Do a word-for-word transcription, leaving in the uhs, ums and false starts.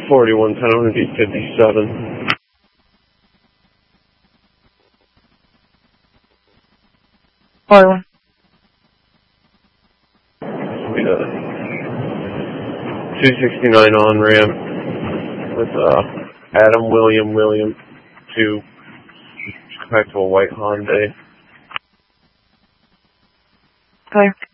forty-one ten, I'm going to be fifty-seven. forty-one. Yeah. two sixty-nine on ramp with uh, Adam William William to back to a white Hyundai. Clear.